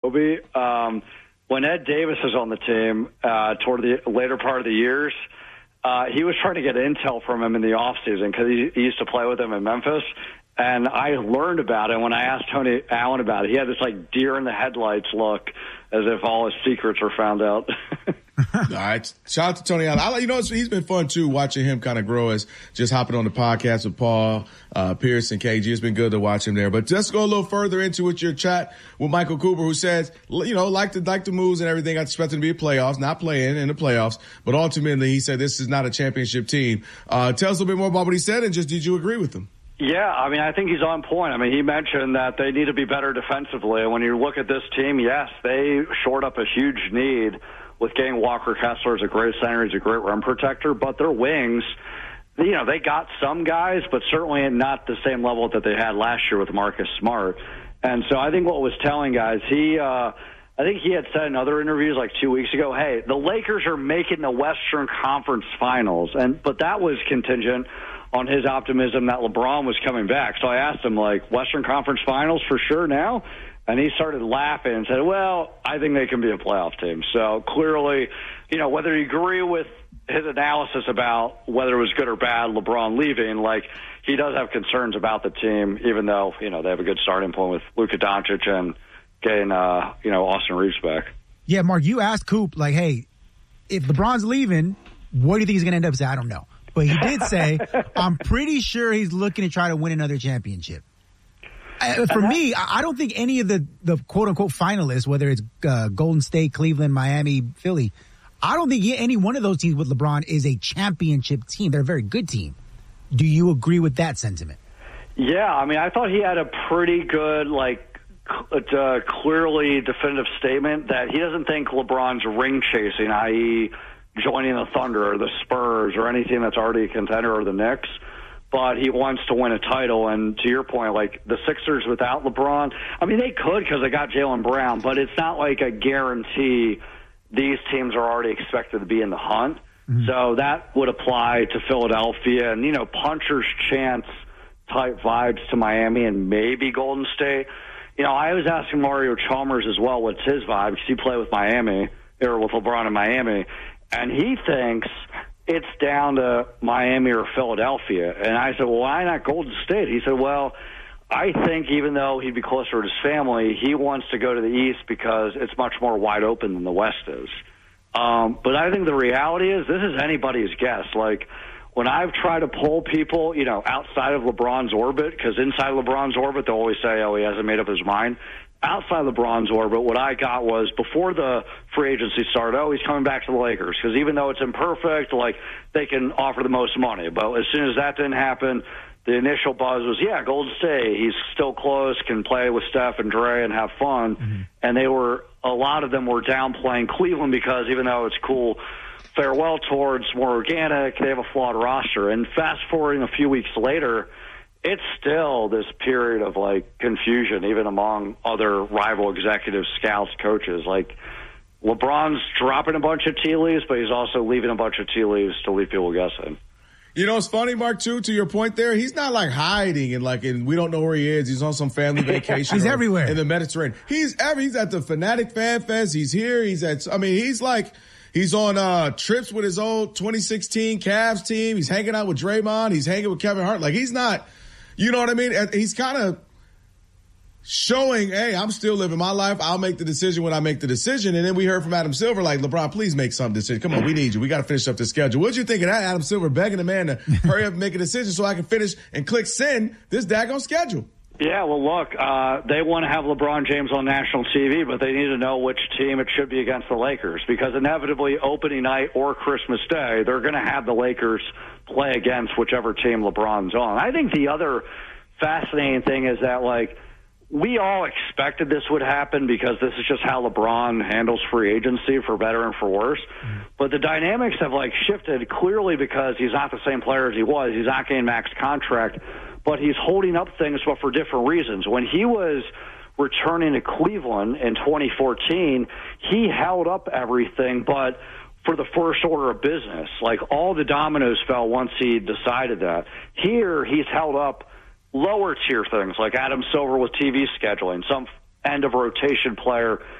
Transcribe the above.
Kobe. When Ed Davis was on the team toward the later part of the years, he was trying to get intel from him in the offseason because he used to play with him in Memphis. And I learned about it. When I asked Tony Allen about it, he had this like deer in the headlights look, as if all his secrets were found out. All right. Shout out to Tony Allen. He's been fun, too, watching him kind of grow as just hopping on the podcast with Paul, Pierce, and KG. It's been good to watch him there. But let's go a little further into it, your chat with Michael Cooper, who says, like the moves and everything. I expect them to be playoffs, not playing in the playoffs. But ultimately, he said this is not a championship team. Tell us a little bit more about what he said, and just did you agree with him? Yeah, I think he's on point. He mentioned that they need to be better defensively. And when you look at this team, yes, they shored up a huge need with getting Walker Kessler as a great center. He's a great rim protector. But their wings, they got some guys, but certainly not the same level that they had last year with Marcus Smart. And so I think what was telling guys, I think he had said in other interviews like 2 weeks ago, hey, the Lakers are making the Western Conference Finals. But that was contingent on his optimism that LeBron was coming back. So I asked him, Western Conference Finals for sure now? And he started laughing and said, well, I think they can be a playoff team. So clearly, whether you agree with his analysis about whether it was good or bad, LeBron leaving, he does have concerns about the team, even though, they have a good starting point with Luka Doncic and getting, Austin Reeves back. Yeah, Mark, you asked Coop, hey, if LeBron's leaving, what do you think he's going to end up saying? I don't know. But he did say, I'm pretty sure he's looking to try to win another championship. For me, I don't think any of the quote-unquote finalists, whether it's Golden State, Cleveland, Miami, Philly, I don't think any one of those teams with LeBron is a championship team. They're a very good team. Do you agree with that sentiment? Yeah, I thought he had a pretty good, clearly definitive statement that he doesn't think LeBron's ring-chasing, i.e., joining the Thunder or the Spurs or anything that's already a contender or the Knicks, but he wants to win a title. And to your point, the Sixers without LeBron, they could because they got Jaylen Brown, but it's not like a guarantee these teams are already expected to be in the hunt. Mm-hmm. So that would apply to Philadelphia and, puncher's chance type vibes to Miami and maybe Golden State. I was asking Mario Chalmers as well what's his vibe because he played with Miami or with LeBron in Miami. And he thinks it's down to Miami or Philadelphia. And I said, well, why not Golden State? He said, well, I think even though he'd be closer to his family, he wants to go to the East because it's much more wide open than the West is. But I think the reality is this is anybody's guess. When I've tried to poll people, outside of LeBron's orbit, because inside LeBron's orbit, they'll always say, oh, he hasn't made up his mind. Outside LeBron's orbit, what I got was before the free agency started, he's coming back to the Lakers because even though it's imperfect, they can offer the most money. But as soon as that didn't happen, the initial buzz was, Golden State. He's still close, can play with Steph and Dre and have fun. Mm-hmm. And a lot of them were downplaying Cleveland because even though it's cool, farewell tour, it's more organic, they have a flawed roster. And fast forwarding a few weeks later, it's still this period of confusion, even among other rival executives, scouts, coaches. LeBron's dropping a bunch of tea leaves, but he's also leaving a bunch of tea leaves to leave people guessing. It's funny, Mark, too, to your point there. He's not hiding and we don't know where he is. He's on some family vacation. He's everywhere in the Mediterranean. He's at the Fanatic Fan Fest. He's here. He's on trips with his old 2016 Cavs team. He's hanging out with Draymond. He's hanging with Kevin Hart. He's not. You know what I mean? He's kind of showing, hey, I'm still living my life. I'll make the decision when I make the decision. And then we heard from Adam Silver, LeBron, please make some decision. Come on, we need you. We got to finish up the schedule. What'd you think of that, Adam Silver, begging the man to hurry up and make a decision so I can finish and click send this daggone schedule? Yeah, well, look, they want to have LeBron James on national TV, but they need to know which team it should be against the Lakers because inevitably opening night or Christmas Day, they're going to have the Lakers play against whichever team LeBron's on. I think the other fascinating thing is that, we all expected this would happen because this is just how LeBron handles free agency for better and for worse. Mm-hmm. But the dynamics have shifted clearly because he's not the same player as he was. He's not getting max contract, but he's holding up things, but for different reasons. When he was returning to Cleveland in 2014, he held up everything, but for the first order of business. All the dominoes fell once he decided that. Here, he's held up lower tier things like Adam Silver with TV scheduling, some end of rotation player